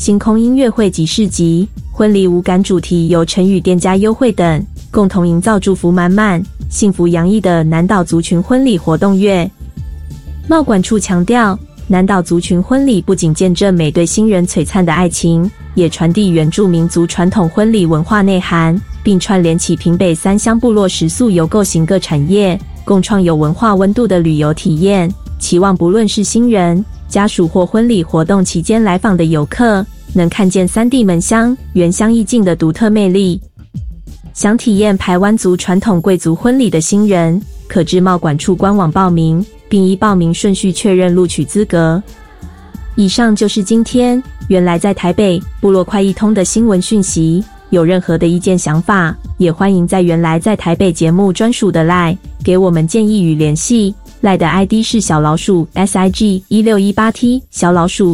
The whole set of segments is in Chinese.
星空音乐会及市集、婚礼舞感主题由陈宇店家优惠等，共同营造祝福满满、幸福洋溢的南岛族群婚礼活动月。贸管处强调，南岛族群婚礼不仅见证每对新人璀璨的爱情，也传递原住民族传统婚礼文化内涵，并串联起屏北3乡部落食宿游购型各产业，共创有文化温度的旅游体验。期望不论是新人、家属或婚礼活动期间来访的游客，能看见3地门乡原乡意境的独特魅力。想体验排湾族传统贵族婚礼的新人，可至贸管处官网报名，并依报名顺序确认录取资格。以上就是今天原来在台北部落快易通的新闻讯息。有任何的意见想法，也欢迎在原来在台北节目专属的 LINE 给我们建议与联系。LINE 的 ID 是小老鼠 SIG1618T 小老鼠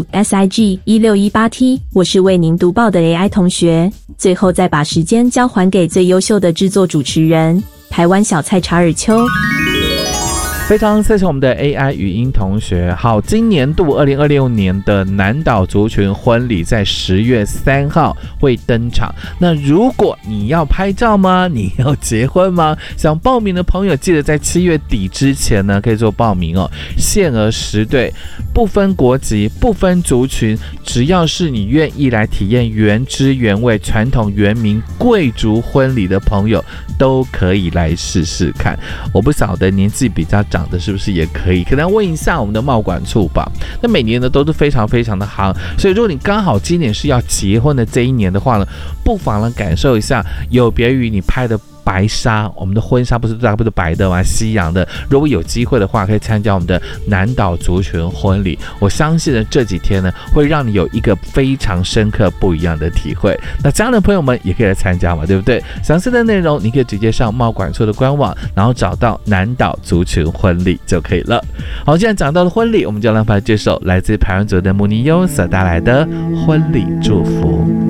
SIG1618T。我是为您读报的 AI 同学。最后再把时间交还给最优秀的制作主持人台湾小菜查尔丘。 非常谢谢我们的 AI 语音同学。好，今年度2026年的南岛族群婚礼在10月3号会登场。那如果你要拍照吗？你要结婚吗？想报名的朋友记得在7月底之前呢可以做报名哦，限额10对，不分国籍，不分族群，只要是你愿意来体验原汁原味传统原民贵族婚礼的朋友都可以来试试看。我不晓得年纪比较长的是不是也可以，可能要问一下我们的贸管处吧。那每年呢都是非常非常的行，所以如果你刚好今年是要结婚的这一年的话呢，不妨呢感受一下，有别于你拍的白纱，我们的婚纱不是大部分白的吗？西洋的。如果有机会的话，可以参加我们的南岛族群婚礼。我相信呢，这几天呢，会让你有一个非常深刻不一样的体会。那家人朋友们也可以来参加嘛，对不对？详细的内容你可以直接上贸管处的官网，然后找到南岛族群婚礼就可以了。好，既然讲到了婚礼，我们就让来这首来自排湾族的慕尼优所带来的婚礼祝福。